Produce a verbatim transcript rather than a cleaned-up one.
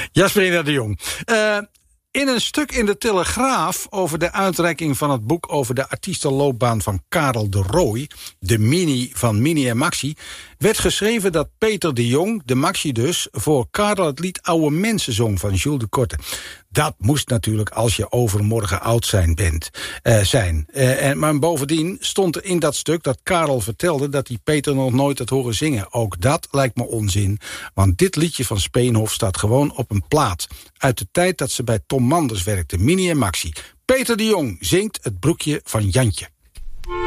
Jasperina de Jong. Uh, in een stuk in de Telegraaf over de uitreiking van het boek over de artiestenloopbaan van Karel de Rooij, de Mini van Mini en Maxi, werd geschreven dat Peter de Jong, de Maxi dus, voor Karel het lied Oude Mensen zong van Jules de Korte. Dat moest natuurlijk als je overmorgen oud zijn bent. Uh, zijn. Uh, en, maar bovendien stond er in dat stuk dat Karel vertelde dat hij Peter nog nooit had horen zingen. Ook dat lijkt me onzin, want dit liedje van Speenhof staat gewoon op een plaat. Uit de tijd dat ze bij Tom Manders werkte, Mini en Maxi. Peter de Jong zingt Het broekje van Jantje.